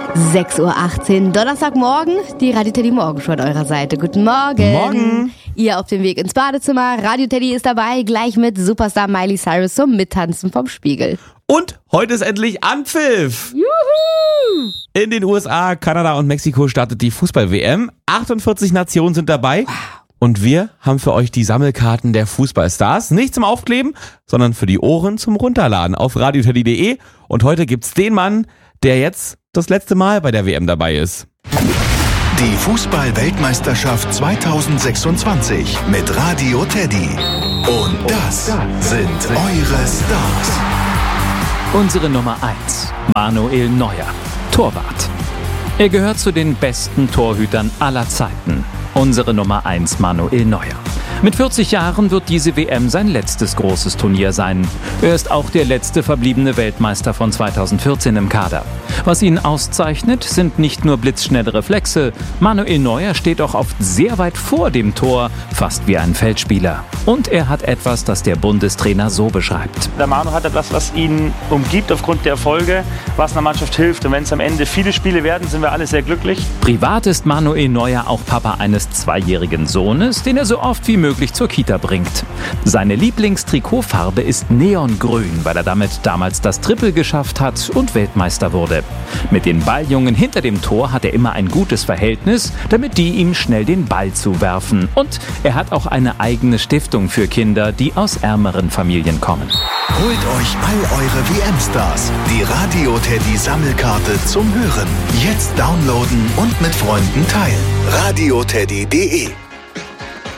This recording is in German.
6:18 Uhr, Donnerstagmorgen, die Radio Teddy Morgenshow an eurer Seite. Guten Morgen. Morgen. Ihr auf dem Weg ins Badezimmer. Radio Teddy ist dabei, gleich mit Superstar Miley Cyrus zum Mittanzen vom Spiegel. Und heute ist endlich Anpfiff. Juhu! In den USA, Kanada und Mexiko startet die Fußball-WM. 48 Nationen sind dabei. Und wir haben für euch die Sammelkarten der Fußballstars. Nicht zum Aufkleben, sondern für die Ohren zum Runterladen auf radioteddy.de. Und heute gibt's den Mann, der jetzt das letzte Mal bei der WM dabei ist. Die Fußball-Weltmeisterschaft 2026 mit Radio Teddy. Und das sind eure Stars. Unsere Nummer 1, Manuel Neuer, Torwart. Er gehört zu den besten Torhütern aller Zeiten. Unsere Nummer 1, Manuel Neuer. Mit 40 Jahren wird diese WM sein letztes großes Turnier sein. Er ist auch der letzte verbliebene Weltmeister von 2014 im Kader. Was ihn auszeichnet, sind nicht nur blitzschnelle Reflexe. Manuel Neuer steht auch oft sehr weit vor dem Tor, fast wie ein Feldspieler. Und er hat etwas, das der Bundestrainer so beschreibt. Der Manu hat etwas, was ihn umgibt aufgrund der Erfolge, was einer Mannschaft hilft. Und wenn es am Ende viele Spiele werden, sind wir alle sehr glücklich. Privat ist Manuel Neuer auch Papa eines 2-jährigen Sohnes, den er so oft wie möglich zur Kita bringt. Seine Lieblingstrikotfarbe ist Neongrün, weil er damit damals das Triple geschafft hat und Weltmeister wurde. Mit den Balljungen hinter dem Tor hat er immer ein gutes Verhältnis, damit die ihm schnell den Ball zuwerfen. Und er hat auch eine eigene Stiftung für Kinder, die aus ärmeren Familien kommen. Holt euch all eure WM-Stars. Die Radio Teddy Sammelkarte zum Hören. Jetzt downloaden und mit Freunden teilen. radioteddy.de